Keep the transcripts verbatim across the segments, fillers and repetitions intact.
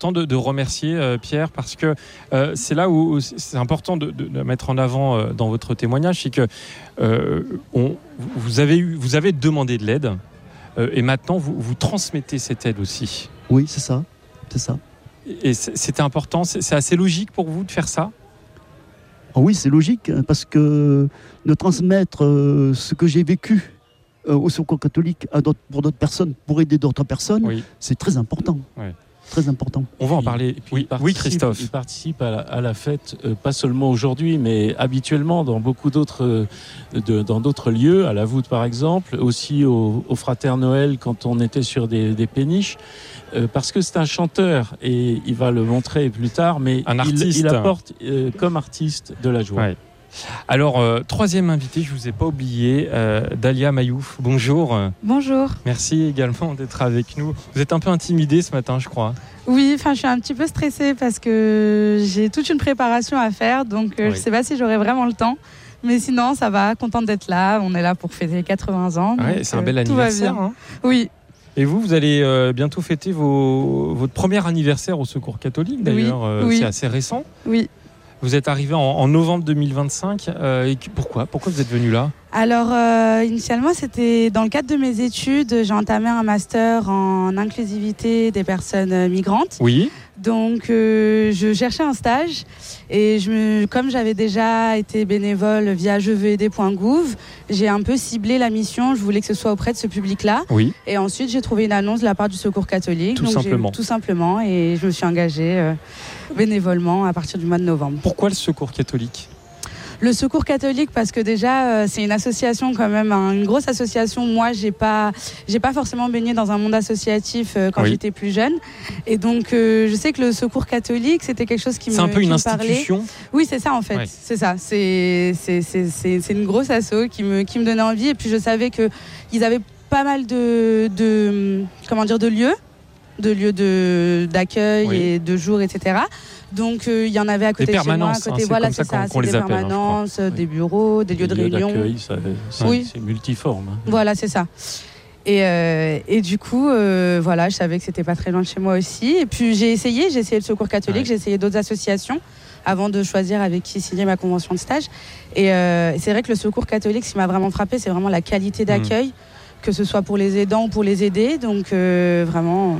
important de, de remercier euh, Pierre, parce que euh, c'est là où c'est important de, de, de mettre en avant euh, dans votre témoignage, c'est que euh, on, vous, avez eu, vous avez demandé de l'aide euh, et maintenant vous, vous transmettez cette aide aussi. Oui, c'est ça, c'est ça. Et c'était important, c'est, c'est assez logique pour vous de faire ça ? Oui, c'est logique, parce que de transmettre euh, ce que j'ai vécu euh, au Secours catholique à d'autres, pour d'autres personnes, pour aider d'autres personnes, oui. C'est très important. Oui. Très important. On va en parler. Oui, oui, Christophe. Il participe à la, à la fête, euh, pas seulement aujourd'hui, mais habituellement dans beaucoup d'autres, euh, de, dans d'autres lieux, à la voûte par exemple, aussi au, au Frater Noël quand on était sur des, des péniches, euh, parce que c'est un chanteur et il va le montrer plus tard, mais un artiste. Il, il apporte euh, comme artiste de la joie. Ouais. Alors, euh, troisième invité, je ne vous ai pas oublié, euh, Dalia Mayouf. Bonjour. Bonjour. Merci également d'être avec nous. Vous êtes un peu intimidée ce matin, je crois. Oui, enfin, je suis un petit peu stressée parce que j'ai toute une préparation à faire, donc euh, oui. Je ne sais pas si j'aurai vraiment le temps. Mais sinon, ça va, contente d'être là. On est là pour fêter les quatre-vingts ans. Ouais, c'est un bel anniversaire. Hein. Oui. Et vous, vous allez euh, bientôt fêter vos, votre premier anniversaire au Secours catholique, d'ailleurs. Oui, euh, oui. C'est assez récent. Oui. Vous êtes arrivé en, en novembre deux mille vingt-cinq. Euh, et pourquoi Pourquoi vous êtes venu là ? Alors, euh, initialement, c'était dans le cadre de mes études. J'ai entamé un master en inclusivité des personnes migrantes. Oui. Donc, euh, je cherchais un stage. Et je me, comme j'avais déjà été bénévole via je veux aider point gouv, j'ai un peu ciblé la mission. Je voulais que ce soit auprès de ce public-là. Oui. Et ensuite, j'ai trouvé une annonce de la part du Secours catholique. Tout donc simplement. Tout simplement. Et je me suis engagée euh, bénévolement à partir du mois de novembre. Pourquoi le Secours catholique ? Le Secours catholique, parce que déjà, euh, c'est une association quand même, hein, une grosse association. Moi, j'ai pas, j'ai pas forcément baigné dans un monde associatif euh, quand oui. j'étais plus jeune. Et donc, euh, je sais que le Secours catholique, c'était quelque chose qui me parlait. C'est un peu une institution. Parlait. Oui, c'est ça en fait. Ouais. C'est ça. C'est, c'est, c'est, c'est, c'est une grosse asso qui me, qui me donnait envie. Et puis, je savais qu'ils avaient pas mal de, de, comment dire, de lieux, de lieux de, d'accueil oui. et de jours, et cetera. Donc, il euh, y en avait à côté de chez moi, à côté. Hein, voilà, c'est c'est ça. Qu'on, c'est des permanences, appelle, hein, des bureaux, des lieux de lieux réunion. D'accueil, ça, c'est, oui. c'est multiforme. Voilà, c'est ça. Et, euh, et du coup, euh, voilà, je savais que c'était pas très loin de chez moi aussi. Et puis, j'ai essayé, j'ai essayé le Secours catholique, ouais. j'ai essayé d'autres associations avant de choisir avec qui signer ma convention de stage. Et euh, c'est vrai que le Secours catholique, ce qui m'a vraiment frappé, c'est vraiment la qualité d'accueil, mmh. que ce soit pour les aidants ou pour les aider. Donc, euh, vraiment...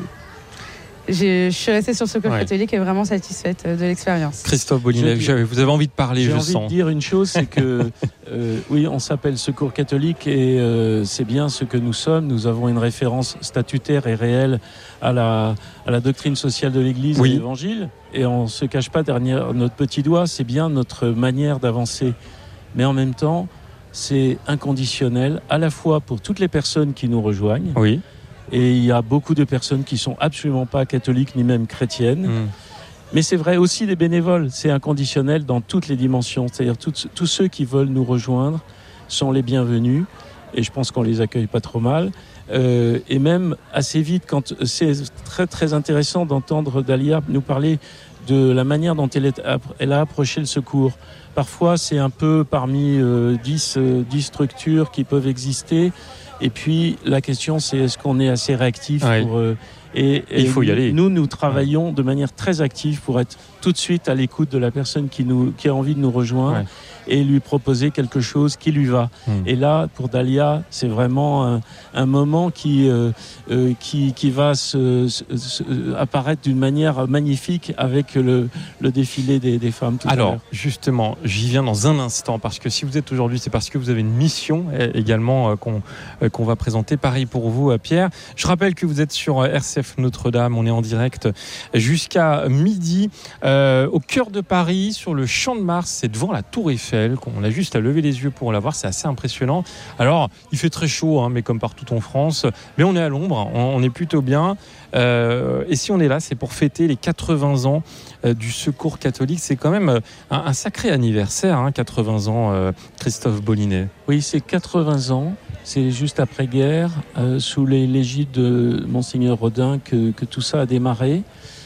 J'ai, je suis restée sur le Secours ouais. catholique et vraiment satisfaite de l'expérience. Christophe Bollinet, vous avez envie de parler, j'ai je envie sens. de dire une chose, c'est que euh, oui, on s'appelle Secours catholique et euh, c'est bien ce que nous sommes. Nous avons une référence statutaire et réelle à la, à la doctrine sociale de l'Église oui. et l'Évangile. Et on ne se cache pas derrière notre petit doigt, c'est bien notre manière d'avancer. Mais en même temps, c'est inconditionnel, à la fois pour toutes les personnes qui nous rejoignent. Oui. Et il y a beaucoup de personnes qui ne sont absolument pas catholiques ni même chrétiennes. Mmh. Mais c'est vrai aussi des bénévoles. C'est inconditionnel dans toutes les dimensions. C'est-à-dire tous, tous ceux qui veulent nous rejoindre sont les bienvenus. Et je pense qu'on les accueille pas trop mal. Euh, et même assez vite, quand c'est très très intéressant d'entendre Dalia nous parler de la manière dont elle, est, elle a approché le secours. Parfois, c'est un peu parmi euh, dix, euh, dix structures qui peuvent exister. Et puis, la question, c'est est-ce qu'on est assez réactif ouais. pour... Euh, et, et il faut y aller. Nous, nous travaillons ouais. de manière très active pour être tout de suite à l'écoute de la personne qui, nous, qui a envie de nous rejoindre ouais. et lui proposer quelque chose qui lui va. Mmh. Et là, pour Dalia, c'est vraiment un, un moment qui, euh, euh, qui, qui va se, se, se, apparaître d'une manière magnifique avec le, le défilé des, des femmes tout Alors, à l'heure. justement, j'y viens dans un instant, parce que si vous êtes aujourd'hui, c'est parce que vous avez une mission également euh, qu'on, euh, qu'on va présenter. Pareil pour vous, euh, Pierre. Je rappelle que vous êtes sur R C F Notre-Dame, on est en direct jusqu'à midi, euh, au cœur de Paris, sur le Champ de Mars, c'est devant la Tour Eiffel, qu'on a juste à lever les yeux pour la voir, c'est assez impressionnant. Alors, il fait très chaud, hein, mais comme partout en France, mais on est à l'ombre, on, on est plutôt bien. Euh, et si on est là, c'est pour fêter les quatre-vingts ans euh, du Secours catholique. C'est quand même un, un sacré anniversaire, hein, quatre-vingts ans, euh, Christophe Bollinet. Oui, c'est quatre-vingts ans. C'est juste après-guerre, euh, sous les l'égide de Monseigneur Rodin, que, que tout ça a démarré.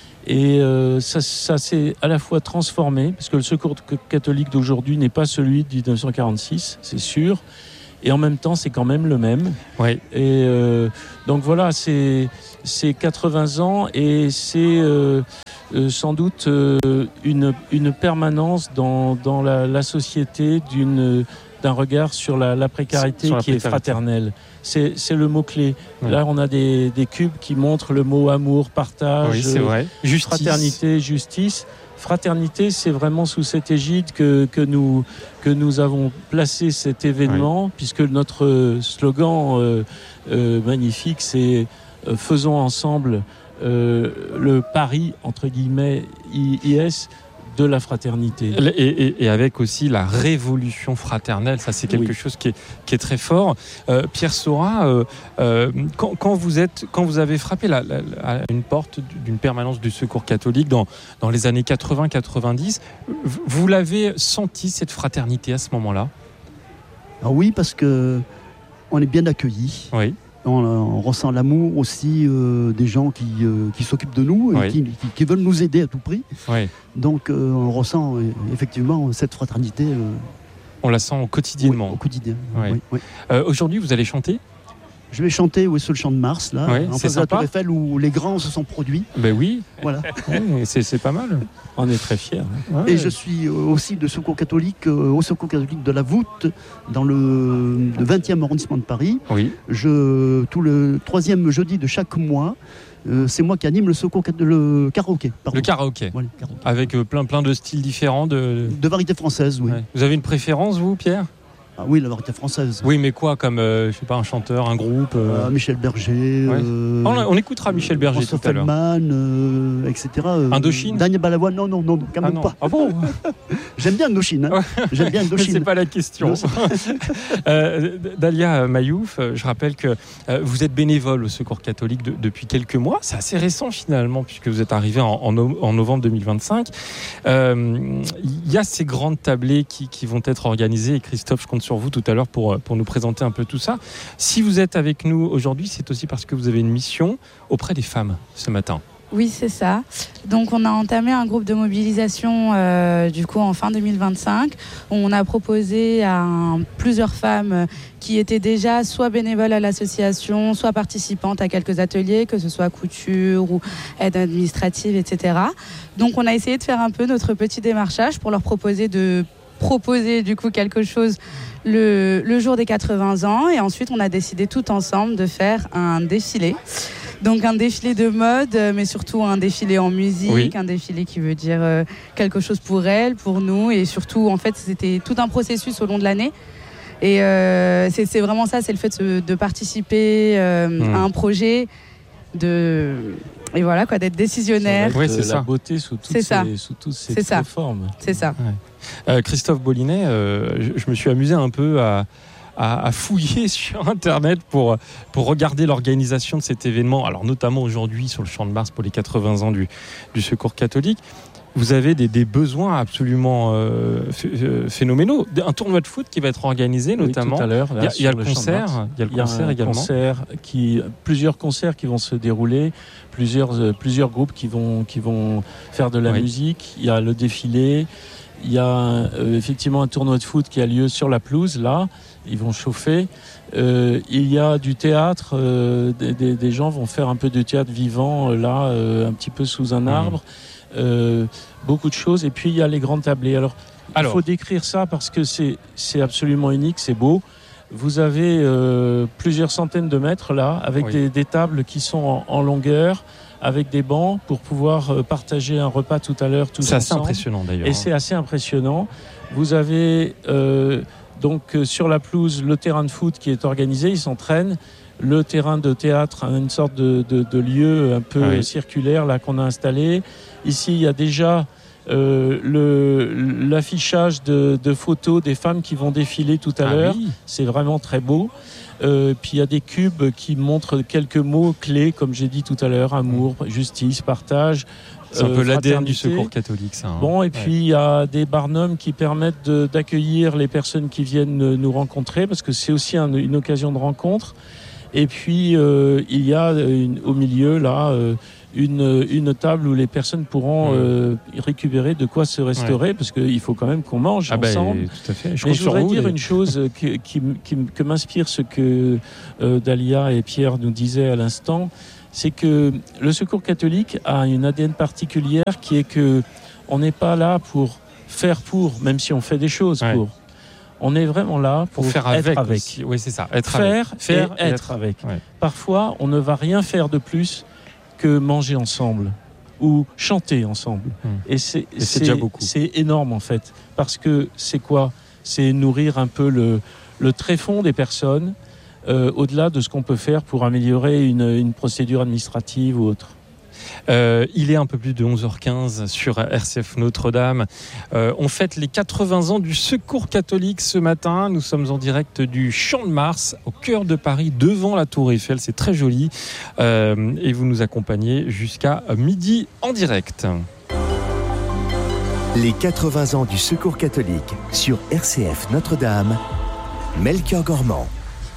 Et euh, ça, ça s'est à la fois transformé, parce que le Secours catholique d'aujourd'hui n'est pas celui de dix-neuf cent quarante-six, c'est sûr. et en même temps c'est quand même le même. Oui. Et euh, donc voilà, c'est, c'est quatre-vingts ans et c'est euh, euh, sans doute euh, une, une permanence dans, dans la, la société d'une, d'un regard sur la, la précarité sur la qui précarité. est fraternelle. C'est, c'est le mot-clé. Oui. Là, on a des, des cubes qui montrent le mot amour, partage, oui, c'est vrai. Justice. Fraternité, justice. Fraternité, c'est vraiment sous cette égide que, que, nous, que nous avons placé cet événement, oui. puisque notre slogan euh, euh, magnifique, c'est euh, « Faisons ensemble euh, le pari », entre guillemets, I S, de la fraternité. Et, et, et avec aussi la révolution fraternelle, ça c'est quelque oui. chose qui est, qui est très fort. Euh, Pierre Saurat, euh, euh, quand, quand, vous êtes, quand vous avez frappé la, la, la, une porte d'une permanence du Secours catholique dans, dans les années quatre-vingts quatre-vingt-dix, vous l'avez senti cette fraternité à ce moment-là ? Ah oui, parce que on est bien accueillis. Oui. On, on ressent l'amour aussi euh, des gens qui, euh, qui s'occupent de nous et oui. qui, qui, qui veulent nous aider à tout prix. Oui. Donc euh, on ressent euh, effectivement cette fraternité. Euh, on la sent quotidiennement. Oui, au quotidien. Oui. Oui, oui. Euh, aujourd'hui, vous allez chanter ? Je vais chanter oui, sur le Champ de Mars, là, oui, en face de la Tour Eiffel où les grands se sont produits. Ben oui, voilà. oui, c'est, c'est pas mal. On est très fiers. Ouais. Et je suis aussi de Secours catholique, euh, au Secours catholique de la Voûte, dans le, le vingtième arrondissement de Paris. Oui. Je, tout le troisième jeudi de chaque mois, euh, c'est moi qui anime le secours le karaoké. Pardon. Le karaoké. Ouais, le karaoké. Avec euh, plein, plein de styles différents. De, de variétés françaises, oui. Ouais. Vous avez une préférence, vous, Pierre ? Ah oui, la variété française. Oui, mais quoi, comme, euh, je sais pas, un chanteur, un groupe euh... ah, Michel Berger. Ouais. Euh, on, on écoutera Michel Berger François tout à l'heure. Feldman, euh, et cetera. Euh, Indochine. Daniel Balavoine, non, non, non, quand même ah non. pas. Ah bon J'aime bien Indochine. Hein. J'aime bien Indochine. C'est pas la question. euh, Dalia Mayouf, je rappelle que euh, vous êtes bénévole au Secours catholique de, depuis quelques mois. C'est assez récent finalement, puisque vous êtes arrivé en, en, en novembre deux mille vingt-cinq. Il euh, y a ces grandes tablées qui, qui vont être organisées. Et Christophe, je compte sur vous tout à l'heure pour pour nous présenter un peu tout ça. Si vous êtes avec nous aujourd'hui, c'est aussi parce que vous avez une mission auprès des femmes ce matin. Oui, c'est ça. Donc, on a entamé un groupe de mobilisation euh, du coup en fin deux mille vingt-cinq. On a proposé à un, plusieurs femmes qui étaient déjà soit bénévoles à l'association, soit participantes à quelques ateliers, que ce soit couture ou aide administrative, et cetera. Donc, on a essayé de faire un peu notre petit démarchage pour leur proposer de proposer du coup quelque chose le, le jour des quatre-vingts ans, et ensuite on a décidé tout ensemble de faire un défilé. Donc un défilé de mode, mais surtout un défilé en musique, oui. un défilé qui veut dire quelque chose pour elles, pour nous, et surtout en fait c'était tout un processus au long de l'année. Et euh, c'est, c'est vraiment ça, c'est le fait de, de participer euh, mmh. à un projet, de et voilà quoi, d'être décisionnaire. Oui, c'est ça. La beauté sous toutes, ces, sous toutes ces formes. C'est ça. Ouais. Euh, Christophe Bollinet, euh, je, je me suis amusé un peu à, à, à fouiller sur Internet pour, pour regarder l'organisation de cet événement, alors notamment aujourd'hui sur le Champ de Mars pour les quatre-vingts ans du, du Secours catholique. Vous avez des, des besoins absolument euh, phénoménaux. Un tournoi de foot qui va être organisé, notamment. Oui, tout à l'heure. Il y a, il y a le concert. Il y a le il y a concert un également. Concert qui, plusieurs concerts qui vont se dérouler, plusieurs, euh, plusieurs groupes qui vont, qui vont faire de la oui. musique. Il y a le défilé. Il y a euh, effectivement un tournoi de foot qui a lieu sur la pelouse, là. Ils vont chauffer. Euh, il y a du théâtre. Euh, des, des, des gens vont faire un peu de théâtre vivant, euh, là, euh, un petit peu sous un arbre. Mmh. Euh, beaucoup de choses, et puis il y a les grandes tablées. Alors, Alors. il faut décrire ça parce que c'est, c'est absolument unique, c'est beau. Vous avez euh, plusieurs centaines de mètres là, avec oui. des, des tables qui sont en, en longueur, avec des bancs pour pouvoir euh, partager un repas tout à l'heure tous c'est ensemble. C'est assez impressionnant d'ailleurs. Et c'est assez impressionnant. Vous avez euh, donc euh, sur la pelouse le terrain de foot qui est organisé, ils s'entraînent. Le terrain de théâtre, une sorte de, de, de lieu un peu oui. circulaire là qu'on a installé. Ici, il y a déjà euh, le, l'affichage de, de photos des femmes qui vont défiler tout à ah l'heure. Oui. C'est vraiment très beau. Euh, puis il y a des cubes qui montrent quelques mots clés, comme j'ai dit tout à l'heure, amour, justice, partage. C'est un peu euh, l'A D N du Secours catholique, ça. Hein. Bon, et puis il ouais. y a des barnums qui permettent de, d'accueillir les personnes qui viennent nous rencontrer, parce que c'est aussi un, une occasion de rencontre. Et puis, euh, il y a une, au milieu, là, euh, une, une table où les personnes pourront mmh. euh, récupérer de quoi se restaurer, ouais. parce qu'il faut quand même qu'on mange ah ensemble. Bah, tout à fait. Je, Mais je voudrais vous, dire les... une chose qui, qui, qui, que m'inspire ce que euh, Dalia et Pierre nous disaient à l'instant, c'est que le Secours catholique a une A D N particulière qui est que on n'est pas là pour faire pour, même si on fait des choses ouais. pour. On est vraiment là pour, pour faire être avec. avec. Oui, c'est ça. Être faire, avec. faire et, et être, être avec. Ouais. Parfois, on ne va rien faire de plus que manger ensemble ou chanter ensemble. Mmh. Et, c'est, et c'est, c'est déjà beaucoup. C'est énorme en fait, parce que c'est quoi ? C'est nourrir un peu le, le tréfonds des personnes, euh, au-delà de ce qu'on peut faire pour améliorer une, une procédure administrative ou autre. Euh, il est un peu plus de onze heures quinze sur R C F Notre-Dame. Euh, on fête les quatre-vingts ans du Secours catholique ce matin. Nous sommes en direct du Champ de Mars, au cœur de Paris, devant la Tour Eiffel. C'est très joli. Euh, et vous nous accompagnez jusqu'à midi en direct. Les quatre-vingts ans du Secours catholique sur R C F Notre-Dame. Melchior Gormand.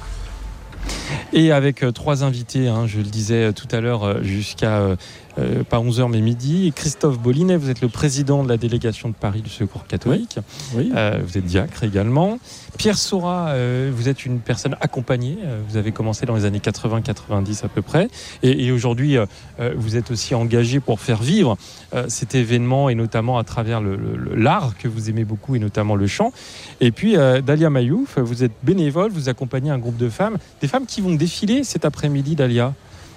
Et avec euh, trois invités, hein, je le disais euh, tout à l'heure, euh, jusqu'à euh, euh, pas onze heures mais midi. Et Christophe Bollinet, vous êtes le président de la délégation de Paris du Secours catholique. Oui. Oui. Euh, vous êtes diacre également. Pierre Saurat, euh, vous êtes une personne accompagnée. Euh, vous avez commencé dans les années quatre-vingts quatre-vingt-dix à peu près. Et, et aujourd'hui, euh, vous êtes aussi engagé pour faire vivre euh, cet événement, et notamment à travers le, le, l'art que vous aimez beaucoup, et notamment le chant. Et puis, euh, Dalia Mayouf, vous êtes bénévole, vous accompagnez un groupe de femmes, des femmes qui vont défiler cet après-midi, Dalia.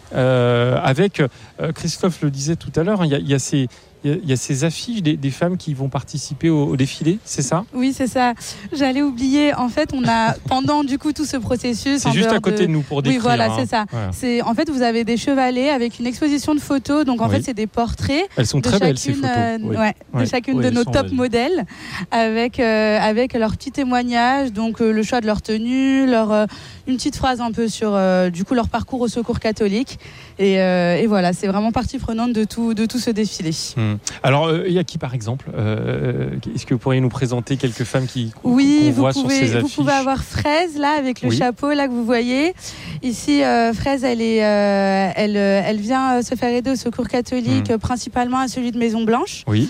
Euh, avec, euh, Christophe le disait tout à l'heure, il y a, il y a ces... Il y a ces affiches des, des femmes qui vont participer au, au défilé, c'est ça ? Oui, c'est ça. J'allais oublier. En fait, on a pendant du coup tout ce processus. C'est juste à côté de... de nous pour décrire. Oui, voilà, hein. c'est ça. Voilà. C'est en fait vous avez des chevalets avec une exposition de photos. Donc en oui. fait, c'est des portraits. Elles sont très belles ces photos. Euh, oui. ouais, oui. De chacune oui, de nos top belles. modèles, avec euh, avec leurs petits témoignages, donc euh, le choix de leur tenue, leur euh, une petite phrase un peu sur euh, du coup leur parcours au Secours catholique. Et, euh, et voilà, c'est vraiment partie prenante de tout de tout ce défilé. Hum. Alors il euh, y a qui par exemple euh, Est-ce que vous pourriez nous présenter quelques femmes qui oui, qu'on voit pouvez, sur ces affiches ? Vous pouvez avoir Fraise là avec le oui. chapeau là que vous voyez. Ici, euh, Fraise, elle est, euh, elle, elle vient se faire aider au Secours catholique, mmh. principalement à celui de Maison Blanche. Oui.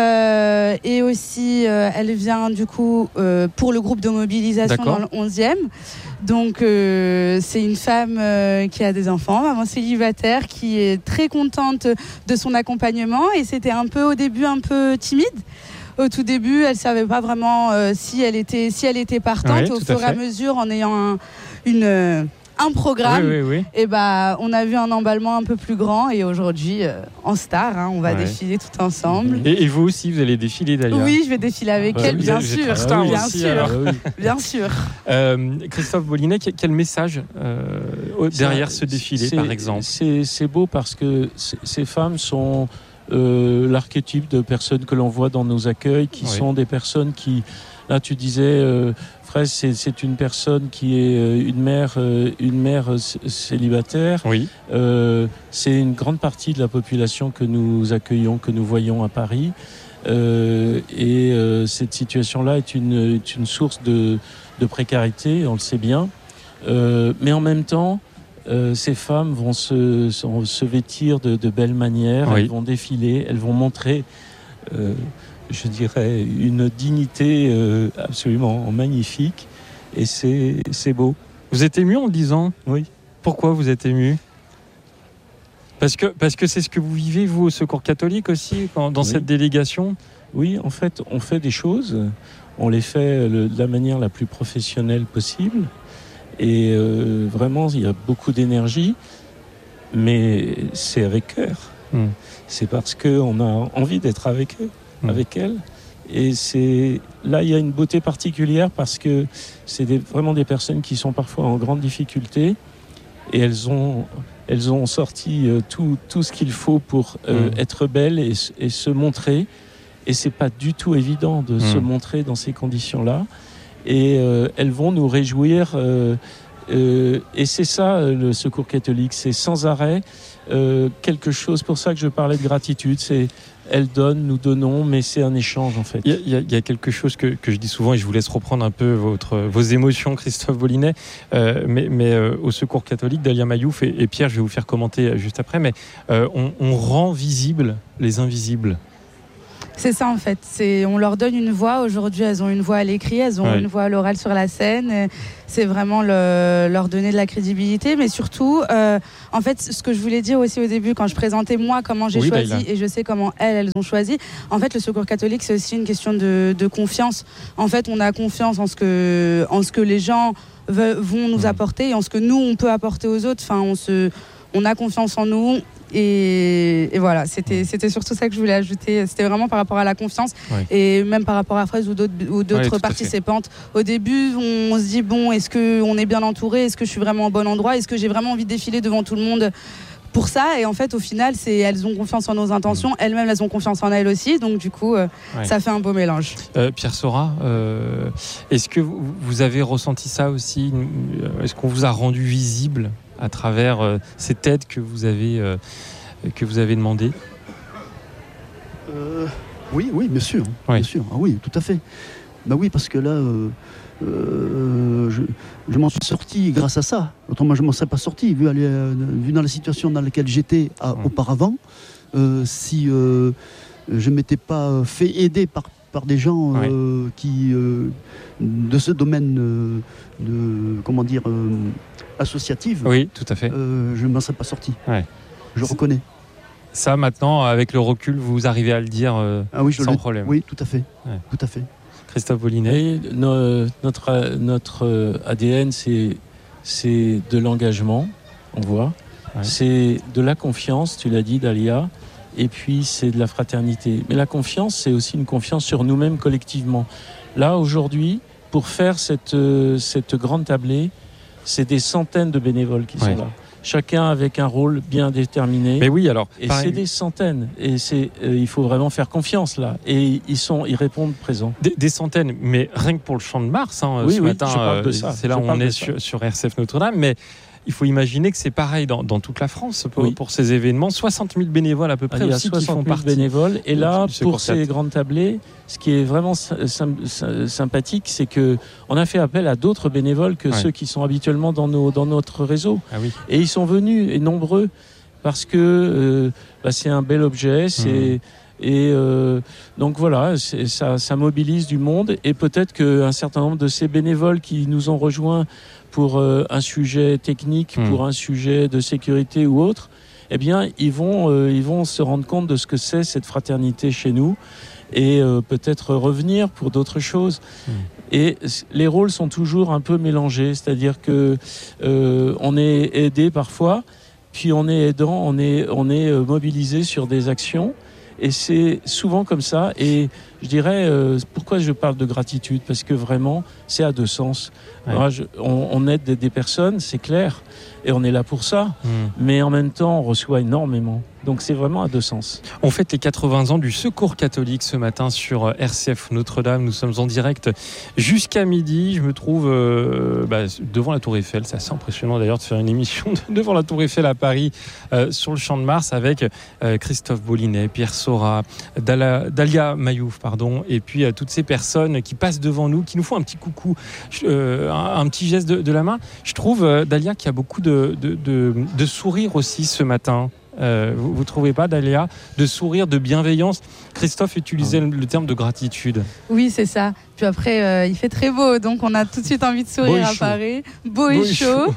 Euh, et aussi, euh, elle vient du coup euh, pour le groupe de mobilisation D'accord. dans le onzième. Donc, euh, c'est une femme euh, qui a des enfants, maman célibataire, qui est très contente de son accompagnement. Et c'était un peu au début un peu timide. Au tout début, elle ne savait pas vraiment euh, si elle était si elle était partante. Oui, au fur et à mesure, en ayant un, une euh, un programme, oui, oui, oui. et bah, on a vu un emballement un peu plus grand, et aujourd'hui, euh, en star, hein, on va ouais. défiler tout ensemble. Et, et vous aussi, vous allez défiler d'ailleurs ? Oui, je vais défiler avec ouais, elle, bien sûr. Star bien aussi, sûr, alors, oui. bien sûr. Euh, Christophe Bollinet, quel message euh, derrière ce défilé, c'est, par exemple ? c'est, c'est beau parce que ces femmes sont euh, l'archétype de personnes que l'on voit dans nos accueils, qui oui. sont des personnes qui, là tu disais... Euh, Fraise, c'est, c'est une personne qui est une mère, euh, une mère célibataire. Oui. Euh, c'est une grande partie de la population que nous accueillons, que nous voyons à Paris. Euh, et euh, cette situation-là est une, est une source de, de précarité, on le sait bien. Euh, mais en même temps, euh, ces femmes vont se, se vêtir de, de belles manières, oui. Elles vont défiler, elles vont montrer... Euh, je dirais, une dignité euh, absolument magnifique, et c'est, c'est beau. Vous êtes ému en le disant ? Oui. Pourquoi vous êtes ému ? Parce que, parce que c'est ce que vous vivez, vous, au Secours catholique aussi, quand, dans oui. cette délégation ? Oui, en fait, on fait des choses, on les fait le, de la manière la plus professionnelle possible, et euh, vraiment, il y a beaucoup d'énergie, mais c'est avec cœur. Hum. C'est parce qu'on a envie d'être avec eux. Mmh. avec elle, et c'est là il y a une beauté particulière parce que c'est des, vraiment des personnes qui sont parfois en grande difficulté, et elles ont elles ont sorti euh, tout tout ce qu'il faut pour euh, mmh. être belles et, et se montrer, et c'est pas du tout évident de mmh. se montrer dans ces conditions là, et euh, elles vont nous réjouir euh, Euh, et c'est ça le Secours catholique, c'est sans arrêt euh, quelque chose. Pour ça que je parlais de gratitude, c'est elle donne, nous donnons, mais c'est un échange en fait. Il y a, il y a quelque chose que, que je dis souvent et je vous laisse reprendre un peu votre, vos émotions, Christophe Bollinet, euh, mais, mais euh, au Secours catholique, Dalia Mayouf et, et Pierre, je vais vous faire commenter juste après, mais euh, on, on rend visibles les invisibles. C'est ça en fait, c'est, on leur donne une voix. Aujourd'hui elles ont une voix à l'écrit, elles ont ouais. une voix à l'oral sur la scène. C'est vraiment le, leur donner de la crédibilité, mais surtout euh, en fait ce que je voulais dire aussi au début quand je présentais moi comment j'ai oui, choisi bah, et je sais comment elles, elles ont choisi. En fait le Secours catholique c'est aussi une question de, de confiance. En fait on a confiance en ce que, en ce que les gens veulent, vont nous mmh. apporter et en ce que nous on peut apporter aux autres. Enfin on, se, on a confiance en nous. Et, et voilà, c'était, c'était surtout ça que je voulais ajouter. C'était vraiment par rapport à la confiance ouais. et même par rapport à Fraise ou d'autres, ou d'autres ouais, participantes. Au début, on, on se dit bon, est-ce qu'on est bien entouré ? Est-ce que je suis vraiment au bon endroit ? Est-ce que j'ai vraiment envie de défiler devant tout le monde pour ça ? Et en fait, au final, c'est, elles ont confiance en nos intentions. Elles-mêmes, elles ont confiance en elles aussi. Donc du coup, euh, ouais. ça fait un beau mélange. Euh, Pierre Sora, euh, est-ce que vous, vous avez ressenti ça aussi ? Est-ce qu'on vous a rendu visible à travers euh, cette aide que vous avez, euh, que vous avez demandé ? euh, Oui, oui, bien sûr. Oui. Bien sûr. Ah, oui, tout à fait. Bah oui, parce que là, euh, euh, je, je m'en suis sorti grâce à ça. Autrement, je ne m'en serais pas sorti, vu, aller, euh, vu dans la situation dans laquelle j'étais à, mmh. auparavant. Euh, si euh, je ne m'étais pas fait aider par, par des gens euh, ouais. qui, euh, de ce domaine euh, de, comment dire, euh, associative, oui, tout à fait. Euh, je ne m'en serais pas sorti. Ouais. Je C'est... reconnais. Ça, maintenant, avec le recul, vous arrivez à le dire euh, ah oui, je sans le... problème. Oui, tout à fait. Ouais. Tout à fait. Christophe Bollinet. No, notre, notre A D N, c'est, c'est de l'engagement, on voit. Ouais. C'est de la confiance, tu l'as dit, Dalia. Et puis, c'est de la fraternité. Mais la confiance, c'est aussi une confiance sur nous-mêmes collectivement. Là, aujourd'hui, pour faire cette, cette grande tablée, c'est des centaines de bénévoles qui ouais. sont là. Chacun avec un rôle bien déterminé. Mais oui, alors. Et pareil. C'est des centaines. Et c'est, euh, il faut vraiment faire confiance là. Et ils sont, ils répondent présents. Des, des centaines, mais rien que pour le Champ de Mars, hein, oui, ce oui, matin, je parle de ça. c'est là je où on est sur, sur R C F Notre-Dame. Mais il faut imaginer que c'est pareil dans, dans toute la France pour, oui. pour ces événements. soixante mille bénévoles à peu près. Il y a aussi soixante mille qui font partie bénévoles. Et là, pour ces quatre. grandes tablées, ce qui est vraiment sympathique, c'est que on a fait appel à d'autres bénévoles que ouais. ceux qui sont habituellement dans, nos, dans notre réseau. Ah oui. Et ils sont venus, et nombreux, parce que euh, bah, c'est un bel objet. C'est... Mmh. Et euh, donc voilà, c'est, ça, ça mobilise du monde. Et peut-être qu'un certain nombre de ces bénévoles qui nous ont rejoints pour euh, un sujet technique, mmh. pour un sujet de sécurité ou autre, eh bien, ils vont, euh, ils vont se rendre compte de ce que c'est cette fraternité chez nous et euh, peut-être revenir pour d'autres choses. Mmh. Et les rôles sont toujours un peu mélangés, c'est-à-dire que euh, on est aidé parfois, puis on est aidant, on est, on est mobilisé sur des actions. Et c'est souvent comme ça. Et je dirais, euh, pourquoi je parle de gratitude ? Parce que vraiment, c'est à deux sens. Ouais. Alors, je, on, on aide des, des personnes, c'est clair, et on est là pour ça. Mmh. Mais en même temps, on reçoit énormément. Donc c'est vraiment à deux sens. On fête les quatre-vingts ans du Secours catholique ce matin sur R C F Notre-Dame. Nous sommes en direct jusqu'à midi. Je me trouve euh, bah, devant la Tour Eiffel. C'est assez impressionnant d'ailleurs de faire une émission de, devant la Tour Eiffel à Paris euh, sur le Champ de Mars avec euh, Christophe Bollinet, Pierre Sora, Dala, Dalia Mayouf, pardon, et puis euh, toutes ces personnes qui passent devant nous, qui nous font un petit coucou, euh, un, un petit geste de, de la main. Je trouve, euh, Dalia, qu'il y a beaucoup de, de, de, de sourires aussi ce matin. Euh, vous ne trouvez pas, Dalia, de sourire, de bienveillance ? Christophe utilisait le, le terme de gratitude. Oui, c'est ça. Puis après, euh, il fait très beau, donc on a tout de suite envie de sourire à Paris. Beau, beau et chaud. chaud.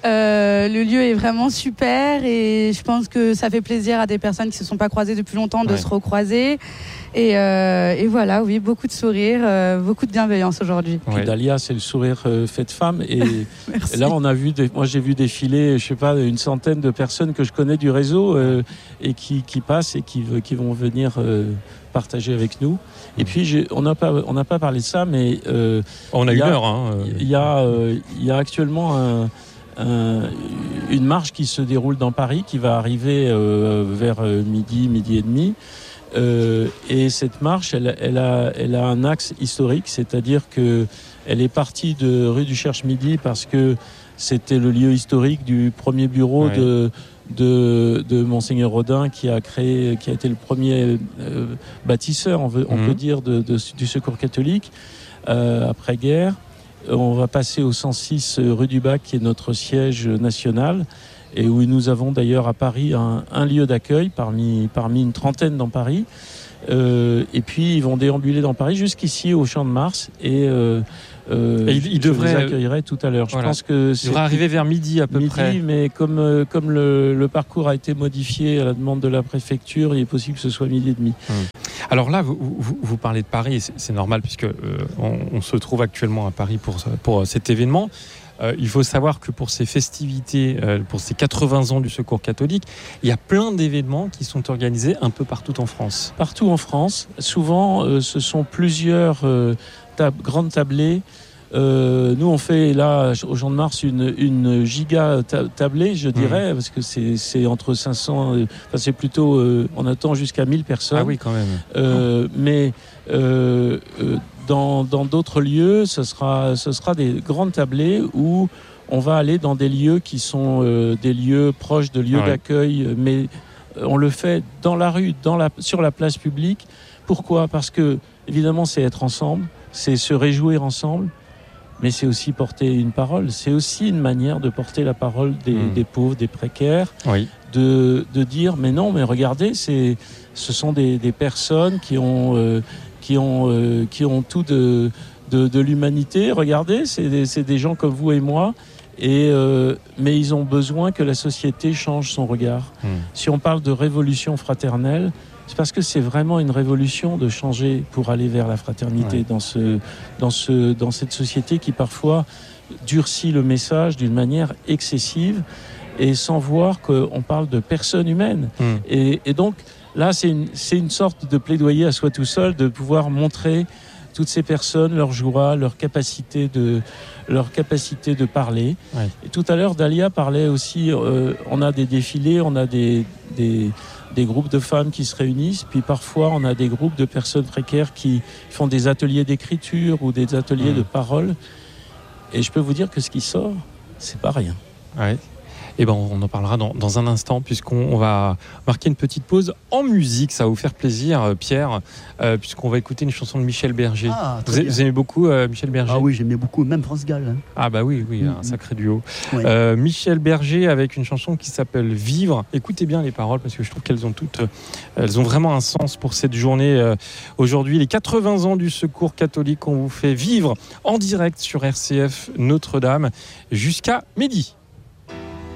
Euh, le lieu est vraiment super et je pense que ça fait plaisir à des personnes qui ne se sont pas croisées depuis longtemps de ouais. se recroiser. Et, euh, et voilà, oui, beaucoup de sourires, euh, beaucoup de bienveillance aujourd'hui. Ouais. Dalia, c'est le sourire euh, fait de femme. Et, et là, on a vu, des, moi j'ai vu défiler, je sais pas, une centaine de personnes que je connais du réseau euh, et qui, qui passent et qui, qui vont venir euh, partager avec nous. Et puis, j'ai, on n'a pas, on n'a pas parlé de ça, mais euh, on a une heure. Hein, euh... Il y a, euh, il y a actuellement un, un, une marche qui se déroule dans Paris, qui va arriver euh, vers midi, midi et demi. Euh, et cette marche, elle, elle, a, elle a un axe historique, c'est-à-dire que elle est partie de rue du Cherche-Midi parce que c'était le lieu historique du premier bureau ouais. de, de, de Monseigneur Rodin qui a créé, qui a été le premier euh, bâtisseur, on, veut, on mmh. peut dire, de, de, du Secours catholique euh, après-guerre. On va passer au cent six rue du Bac, qui est notre siège national, et où nous avons d'ailleurs à Paris un, un lieu d'accueil parmi, parmi une trentaine dans Paris. Euh, et puis ils vont déambuler dans Paris jusqu'ici au Champ de Mars et, euh, euh, et il, il devrait, je les accueillerai tout à l'heure. Voilà. Je pense que il devrait arriver vers midi à peu midi, près. Mais comme, euh, comme le, le parcours a été modifié à la demande de la préfecture, il est possible que ce soit midi et demi. Hum. Alors là, vous, vous, vous parlez de Paris, c'est, c'est normal puisque euh, on, on se trouve actuellement à Paris pour, pour cet événement. Euh, il faut savoir que pour ces festivités, euh, pour ces quatre-vingts ans du Secours catholique, il y a plein d'événements qui sont organisés un peu partout en France. Partout en France. Souvent, euh, ce sont plusieurs euh, tab- grandes tablées. Euh, nous, on fait là, au Champ de Mars, une, une giga ta- tablée, je dirais, mmh. parce que c'est, c'est entre cinq cents, euh, enfin, c'est plutôt, euh, on attend jusqu'à mille personnes. Ah oui, quand même. Euh, oh. Mais euh, euh, dans, dans d'autres lieux, ce sera, ce sera des grandes tablées où on va aller dans des lieux qui sont euh, des lieux proches de lieux ouais. d'accueil, mais on le fait dans la rue, dans la, sur la place publique. Pourquoi ? Parce que, évidemment, c'est être ensemble, c'est se réjouir ensemble. Mais c'est aussi porter une parole. C'est aussi une manière de porter la parole des, mmh. des pauvres, des précaires. Oui. De, de dire, mais non, mais regardez, c'est, ce sont des, des personnes qui ont, euh, qui ont, euh, qui ont tout de, de, de l'humanité. Regardez, c'est des, c'est des gens comme vous et moi. Et, euh, mais ils ont besoin que la société change son regard. Mmh. Si on parle de révolution fraternelle, c'est parce que c'est vraiment une révolution de changer pour aller vers la fraternité ouais. dans, ce, dans, ce, dans cette société qui parfois durcit le message d'une manière excessive et sans voir qu'on parle de personnes humaines. Mmh. Et, et donc là, c'est une, c'est une sorte de plaidoyer à soi tout seul de pouvoir montrer toutes ces personnes, leur joie, leur capacité de, leur capacité de parler. Ouais. Et tout à l'heure, Dalia parlait aussi, euh, on a des défilés, on a des... des des groupes de femmes qui se réunissent, puis parfois on a des groupes de personnes précaires qui font des ateliers d'écriture ou des ateliers mmh. de parole. Et je peux vous dire que ce qui sort, c'est pas rien. Ouais. Et ben on en parlera dans, dans un instant, puisqu'on on va marquer une petite pause en musique. Ça va vous faire plaisir, Pierre, euh, puisqu'on va écouter une chanson de Michel Berger. Ah, vous, vous aimez beaucoup euh, Michel Berger ? Ah oui, j'aimais beaucoup, même France Gall. Hein. Ah bah oui, oui, mmh. un sacré duo. Oui. Euh, Michel Berger avec une chanson qui s'appelle Vivre. Écoutez bien les paroles, parce que je trouve qu'elles ont toutes, euh, elles ont vraiment un sens pour cette journée. Euh, aujourd'hui, les quatre-vingts ans du Secours catholique, on vous fait vivre en direct sur R C F Notre-Dame jusqu'à midi.